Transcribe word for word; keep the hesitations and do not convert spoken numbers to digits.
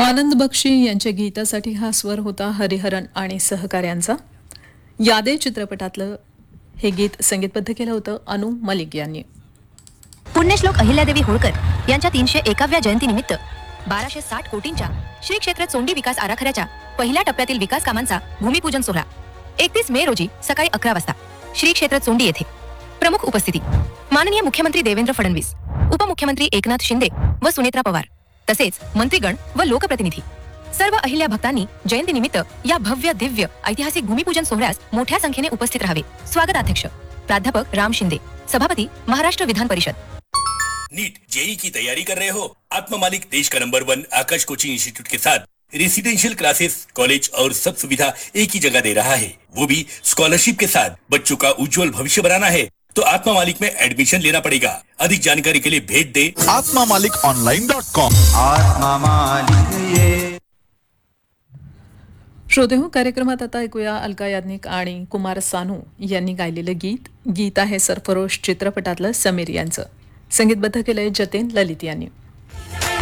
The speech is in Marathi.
आनंद बक्षी यांच्या गीतासाठी हा स्वर होता हरिहरन आणि सहकार्यांचा. यादे चित्रपटातलं हे गीत संगीतबद्ध केलं होतं अनु मलिक यांनी. पुण्यश्लोक अहिल्यादेवी होळकर यांच्या तीनशे एकाव्या जयंतीनिमित्त बाराशे साठ कोटींच्या श्री क्षेत्र चोंडी विकास आराखड्याच्या पहिल्या टप्प्यातील विकास कामांचा भूमिपूजन सोहळा एकतीस मे रोजी सकाळी अकरा वाजता श्री क्षेत्र चोंडी येथे. प्रमुख उपस्थिती माननीय मुख्यमंत्री देवेंद्र फडणवीस, उपमुख्यमंत्री एकनाथ शिंदे व सुनेत्रा पवार, तसेच मंत्रीगण व लोकप्रतिनिधी. सर्व अहिल्या भक्तांनी जयंतीनिमित्त या भव्य दिव्य ऐतिहासिक भूमिपूजन सोहळ्यास मोठ्या संख्येने उपस्थित राहावे. स्वागताध्यक्ष प्राध्यापक राम शिंदे, सभापति महाराष्ट्र विधान परिषद. नीट जेई की तैयारी कर रहे हो? आत्मा मालिक देश का नंबर वन आकाश कोचिंग इंस्टीट्यूट के साथ रेसिडेंशियल क्लासेस, कॉलेज और सब सुविधा एक ही जगह दे रहा है, वो भी स्कॉलरशिप के साथ. बच्चों का उज्जवल भविष्य बनाना है तो आत्मा मालिक में एडमिशन लेना पड़ेगा. अधिक जानकारी के लिए भेज दे आत्मा मालिक ऑनलाइन डॉट कॉम. आत्मा मालिक ये. श्रोते हो, कार्यक्रमात आता ऐकूया अलका याज्ञिक आणि कुमार सानू यांनी गायलेलं गीत. गीत आहे सरफरोश चित्रपटातलं समीर यांचं. संगीतबद्ध केलंय जतेन ललित यांनी.